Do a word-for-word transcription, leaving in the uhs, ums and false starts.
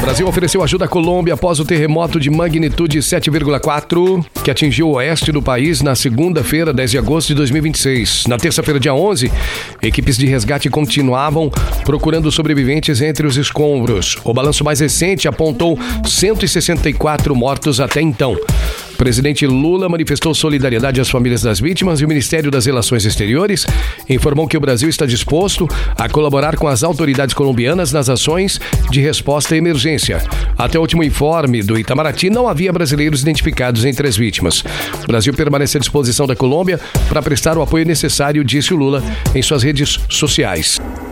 Brasil ofereceu ajuda à Colômbia após o terremoto de magnitude sete vírgula quatro que atingiu o oeste do país na segunda-feira, dez de agosto de dois mil e vinte e seis. Na terça-feira, dia onze, equipes de resgate continuavam procurando sobreviventes entre os escombros. O balanço mais recente apontou cento e sessenta e quatro mortos até então. O presidente Lula manifestou solidariedade às famílias das vítimas e o Ministério das Relações Exteriores informou que o Brasil está disposto a colaborar com as autoridades colombianas nas ações de resposta à emergência. Até o último informe do Itamaraty, não havia brasileiros identificados entre as vítimas. O Brasil permanece à disposição da Colômbia para prestar o apoio necessário, disse o Lula em suas redes sociais.